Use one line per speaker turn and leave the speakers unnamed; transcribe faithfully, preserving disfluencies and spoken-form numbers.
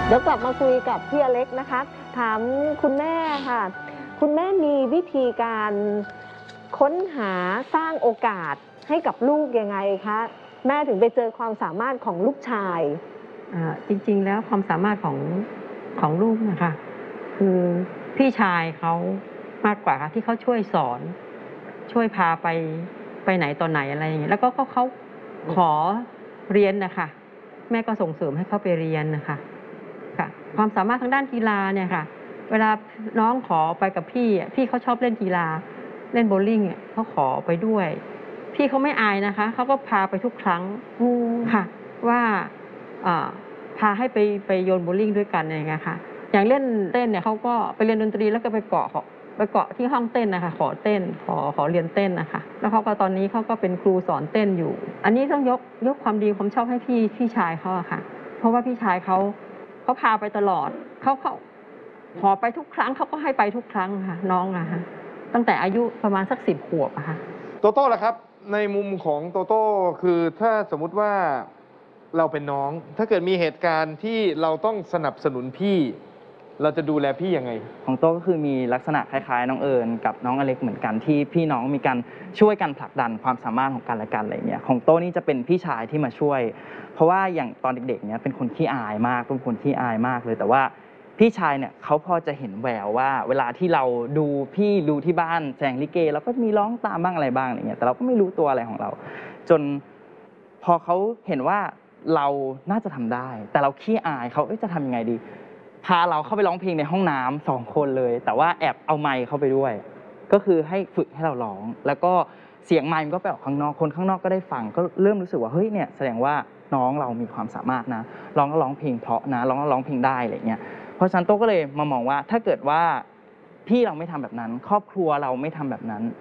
เดี๋ยวกลับมาคุยกับพี่อเล็กนะคะถามคุณแม่ค่ะคุณแม่มีวิธีการค้นหาสร้างโอกาสให้กับลูกยังไงคะแม่ถึงไปเจอความสามารถของลูกชาย
อ่าจริงๆแล้วความสามารถของของลูกนะคะคือพี่ชายเขามากกว่าค่ะที่เขาช่วยสอนช่วยพาไปไปไหนตอนไหนอะไรอย่างเงี้ยแล้วก็เขาเขาขอเรียนนะคะแม่ก็ส่งเสริมให้เขาไปเรียนนะคะค่ะความสามารถทางด้านกีฬาเนี่ยค่ะเวลาน้องขอไปกับพี่พี่เขาชอบเล่นกีฬาเล่นโบว์ลิ่งเขาขอไปด้วยพี่เขาไม่อายนะคะเขาก็พาไปทุกครั้งค่ะว่าพาให้ไปไปโยนโบว์ลิ่งด้วยกันอย่างเงี้ยค่ะอย่างเล่นเต้นเนี่ยเขาก็ไปเรียนดนตรีแล้วก็ไปเกาะไปเกาะที่ห้องเต้นนะคะขอเต้นขอขอเรียนเต้นนะคะแล้วเขาก็ตอนนี้เขาก็เป็นครูสอนเต้นอยู่อันนี้ต้องยกยกความดีความชอบให้พี่พี่ชายเขาอะค่ะเพราะว่าพี่ชายเขาเขาพาไปตลอดเขาเขาขอไปทุกครั้งเขาก็ให้ไปทุกครั้งค่ะน้องอะค่ะตั้งแต่อายุประมาณสักสิบขวบอะค่ะ
โตโต้ล่ะครับในมุมของโตโต้คือถ้าสมมุติว่าเราเป็นน้องถ้าเกิดมีเหตุการณ์ที่เราต้องสนับสนุนพี่เราจะดูแลพี่ยังไง
ของโต้ก็คือมีลักษณะคล้ายๆน้องเอิญกับน้องอเล็กเหมือนกันที่พี่น้องมีการช่วยกันผลักดันความสามารถของกันและกันอะไรเงี้ยของโต้นี่จะเป็นพี่ชายที่มาช่วยเพราะว่าอย่างตอนเด็กๆเนี้ยเป็นคนขี้อายมากเป็นคนขี้อายมากเลยแต่ว่าพี่ชายเนี่ยเขาพอจะเห็นแววว่าเวลาที่เราดูพี่ดูที่บ้านแสดงลิเกแล้วก็มีร้องตามบ้างอะไรบ้างอะไรเงี้ยแต่เราก็ไม่รู้ตัวอะไรของเราจนพอเขาเห็นว่าเราน่าจะทำได้แต่เราขี้อายเขาจะทำยังไงดีพาเราเข้าไปร้องเพลงในห้องน้ำสองคนเลยแต่ว่าแอบเอาไมค์เข้าไปด้วยก็คือให้ฝึกให้เราร้องแล้วก็เสียงไมค์มันก็ไปออกข้างนอกคนข้างนอกก็ได้ฟังก็เริ่มรู้สึกว่าเฮ้ยเนี่ยแสดงว่าน้องเรามีความสามารถนะร้องก็ร้องเพลงเพราะนะร้องก็ร้องเพลงได้อะไรเงี้ยเพราะฉะนั้นโต้ก็เลยมามองว่าถ้าเกิดว่าพี่เราไม่ทำแบบนั้นครอบครัวเราไม่ทำแบบนั้น